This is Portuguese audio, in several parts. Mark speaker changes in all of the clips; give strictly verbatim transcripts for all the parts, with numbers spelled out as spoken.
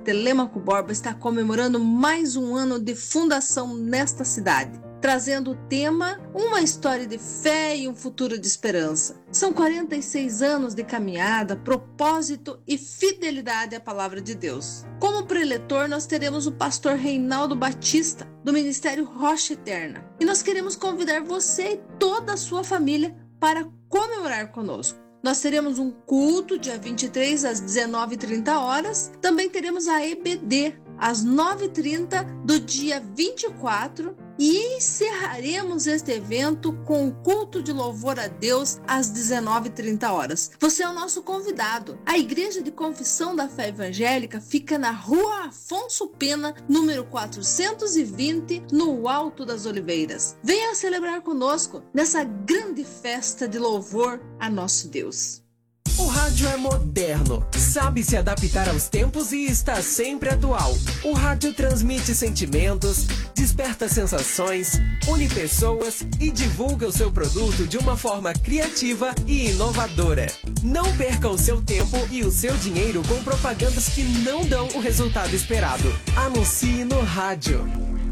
Speaker 1: Telêmaco Borba está comemorando mais um ano de fundação nesta cidade, trazendo o tema Uma História de Fé e um Futuro de Esperança. São quarenta e seis anos de caminhada, propósito e fidelidade à Palavra de Deus. Como preletor, nós teremos o pastor Reinaldo Batista, do Ministério Rocha Eterna. E nós queremos convidar você e toda a sua família para comemorar conosco. Nós teremos um culto dia vinte e três às dezenove e trinta horas. Também teremos a E B D às nove e trinta do dia vinte e quatro e encerraremos este evento com o culto de louvor a Deus às dezenove e trinta horas. Você é o nosso convidado. A Igreja de Confissão da Fé Evangélica fica na Rua Afonso Pena, número quatrocentos e vinte, no Alto das Oliveiras. Venha celebrar conosco nessa grande festa de louvor a nosso Deus.
Speaker 2: O rádio é moderno, sabe se adaptar aos tempos e está sempre atual. O rádio transmite sentimentos, desperta sensações, une pessoas e divulga o seu produto de uma forma criativa e inovadora. Não perca o seu tempo e o seu dinheiro com propagandas que não dão o resultado esperado. Anuncie no rádio.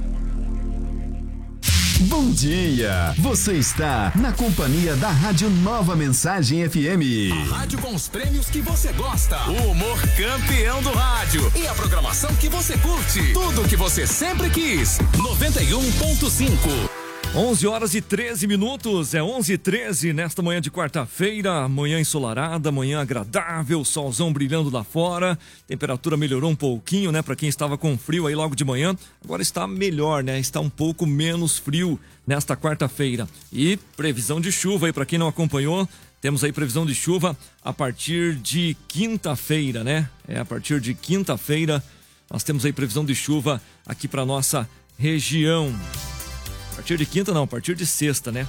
Speaker 3: Bom dia! Você está na companhia da Rádio Nova Mensagem F M.
Speaker 4: A rádio com os prêmios que você gosta. O humor campeão do rádio. E a programação que você curte. Tudo o que você sempre quis. noventa e um ponto cinco.
Speaker 5: onze horas e treze minutos, é onze e treze nesta manhã de quarta-feira, manhã ensolarada, manhã agradável, solzão brilhando lá fora, temperatura melhorou um pouquinho, né, para quem estava com frio aí logo de manhã, agora está melhor, né, está um pouco menos frio nesta quarta-feira. E previsão de chuva aí para quem não acompanhou, temos aí previsão de chuva a partir de quinta-feira, né, é a partir de quinta-feira nós temos aí previsão de chuva aqui para nossa região. A partir de quinta não, a partir de sexta, né?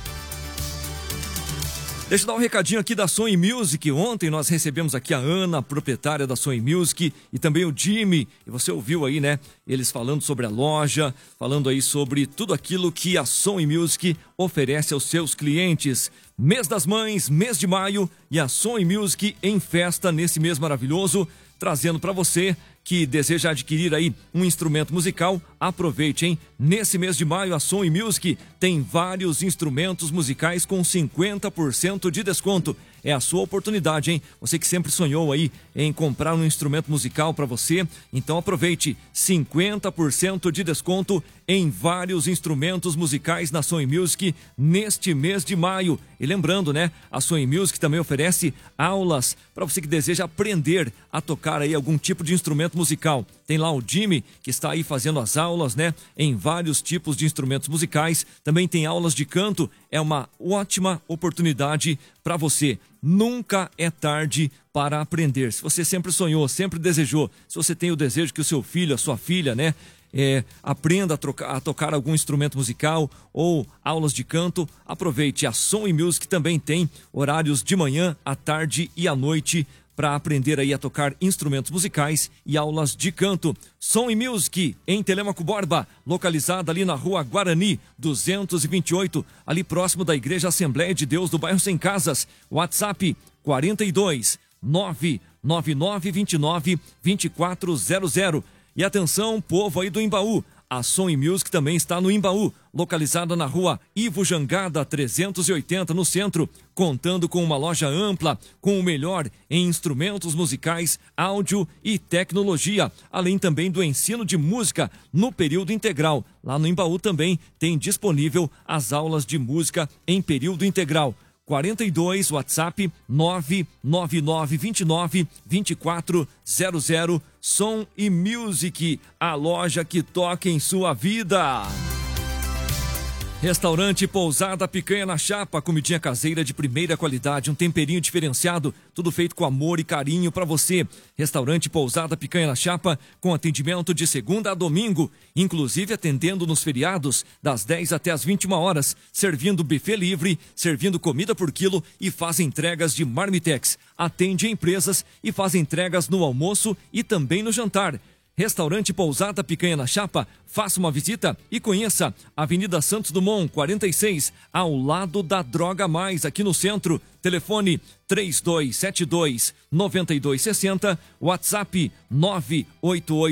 Speaker 5: Deixa eu dar um recadinho aqui da Sony Music. Ontem nós recebemos aqui a Ana, proprietária da Sony Music, e também o Jimmy. E você ouviu aí, né? Eles falando sobre a loja, falando aí sobre tudo aquilo que a Sony Music oferece aos seus clientes. Mês das Mães, mês de maio, e a Sony Music em festa nesse mês maravilhoso, trazendo para você que deseja adquirir aí um instrumento musical, aproveite, hein? Nesse mês de maio, a Sony Music tem vários instrumentos musicais com cinquenta por cento de desconto. É a sua oportunidade, hein? Você que sempre sonhou aí em comprar um instrumento musical para você, então aproveite, cinquenta por cento de desconto em vários instrumentos musicais na Sony Music neste mês de maio. E lembrando, né, a Sony Music também oferece aulas para você que deseja aprender a tocar aí algum tipo de instrumento musical. Tem lá o Jimmy, que está aí fazendo as aulas, né, em vários tipos de instrumentos musicais. Também tem aulas de canto. É uma ótima oportunidade para você. Nunca é tarde para aprender. Se você sempre sonhou, sempre desejou, se você tem o desejo que o seu filho, a sua filha, né, é, aprenda a, trocar, a tocar algum instrumento musical ou aulas de canto, aproveite. A Sony Music também tem horários de manhã, à tarde e à noite para aprender aí a tocar instrumentos musicais e aulas de canto. Sony Music em Telêmaco Borba, localizada ali na Rua Guarani duzentos e vinte e oito, ali próximo da Igreja Assembleia de Deus do bairro Sem Casas. WhatsApp quarenta e dois, nove nove nove dois nove, dois quatro zero zero. E atenção, povo aí do Imbaú, a Sony Music também está no Imbaú, localizada na Rua Ivo Jangada trezentos e oitenta, no centro, contando com uma loja ampla, com o melhor em instrumentos musicais, áudio e tecnologia, além também do ensino de música no período integral. Lá no Imbaú também tem disponível as aulas de música em período integral. quarenta e dois, WhatsApp nove nove nove dois nove, dois quatro zero zero. Som e Music, a loja que toca em sua vida. Restaurante Pousada Picanha na Chapa, comidinha caseira de primeira qualidade, um temperinho diferenciado, tudo feito com amor e carinho para você. Restaurante Pousada Picanha na Chapa, com atendimento de segunda a domingo, inclusive atendendo nos feriados, das dez até as vinte e uma horas, servindo buffet livre, servindo comida por quilo e faz entregas de marmitex. Atende empresas e faz entregas no almoço e também no jantar. Restaurante Pousada Picanha na Chapa, faça uma visita e conheça Avenida Santos Dumont, quarenta e seis, ao lado da Droga Mais, aqui no centro. Telefone três dois sete dois, nove dois seis zero, WhatsApp nove oito oito